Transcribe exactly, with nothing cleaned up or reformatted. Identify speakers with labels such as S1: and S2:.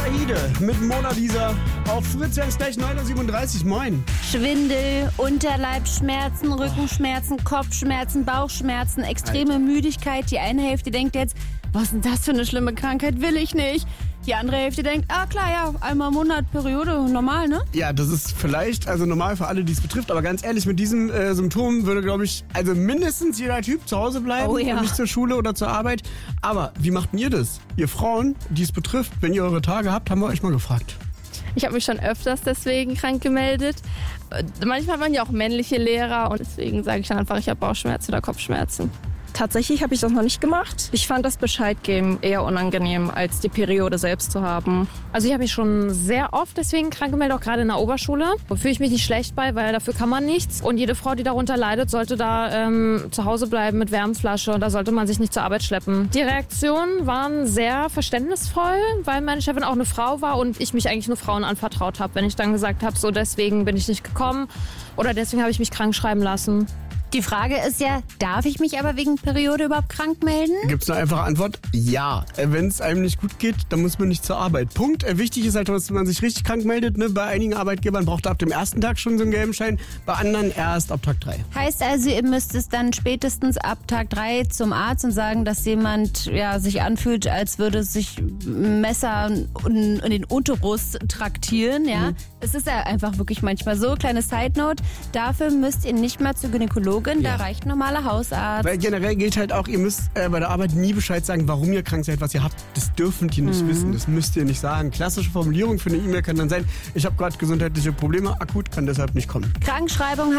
S1: Zahide mit Mona Lisa auf Fritz, wenn es gleich neun Uhr siebenunddreißig. Moin.
S2: Schwindel, Unterleibsschmerzen, Rückenschmerzen, Kopfschmerzen, Bauchschmerzen, extreme Alter. Müdigkeit. Die eine Hälfte denkt jetzt, was ist denn das für eine schlimme Krankheit, will ich nicht. Die andere Hälfte denkt, ah klar, ja, einmal im Monat Periode, normal, ne?
S1: Ja, das ist vielleicht also normal für alle, die es betrifft. Aber ganz ehrlich, mit diesem äh, Symptom würde, glaube ich, also mindestens jeder Typ zu Hause bleiben
S2: oh, ja.
S1: und nicht zur Schule oder zur Arbeit. Aber wie macht denn ihr das? Ihr Frauen, die es betrifft, wenn ihr eure Tage habt, haben wir euch mal gefragt.
S3: Ich habe mich schon öfters deswegen krank gemeldet. Manchmal waren ja auch männliche Lehrer und deswegen sage ich dann einfach, ich habe Bauchschmerzen oder Kopfschmerzen.
S4: Tatsächlich habe ich das noch nicht gemacht. Ich fand das Bescheid geben eher unangenehm, als die Periode selbst zu haben.
S5: Also ich habe mich schon sehr oft deswegen krank gemeldet, auch gerade in der Oberschule. Da fühle ich mich nicht schlecht bei, weil dafür kann man nichts. Und jede Frau, die darunter leidet, sollte da ähm, zu Hause bleiben mit Wärmflasche. Und da sollte man sich nicht zur Arbeit schleppen. Die Reaktionen waren sehr verständnisvoll, weil meine Chefin auch eine Frau war und ich mich eigentlich nur Frauen anvertraut habe. Wenn ich dann gesagt habe, so deswegen bin ich nicht gekommen oder deswegen habe ich mich krank schreiben lassen.
S2: Die Frage ist ja, darf ich mich aber wegen Periode überhaupt krank melden?
S1: Gibt es eine einfache Antwort? Ja. Wenn es einem nicht gut geht, dann muss man nicht zur Arbeit. Punkt. Wichtig ist halt, dass man sich richtig krank meldet. Ne? Bei einigen Arbeitgebern braucht er ab dem ersten Tag schon so einen gelben Schein, bei anderen erst ab Tag drei.
S2: Heißt also, ihr müsst es dann spätestens ab Tag drei zum Arzt und sagen, dass jemand ja, sich anfühlt, als würde sich ein Messer in den Uterus traktieren. Ja? Mhm. Es ist ja einfach wirklich manchmal so. Kleine Side-Note, dafür müsst ihr nicht mal zur Gynäkologin. Ja. Da reicht ein normaler Hausarzt.
S1: Weil generell gilt halt auch, ihr müsst äh, bei der Arbeit nie Bescheid sagen, warum ihr krank seid, was ihr habt. Das dürfen die nicht mhm. wissen, das müsst ihr nicht sagen. Klassische Formulierung für eine E-Mail kann dann sein, ich habe gerade gesundheitliche Probleme, akut, kann deshalb nicht kommen.
S2: Krankschreibung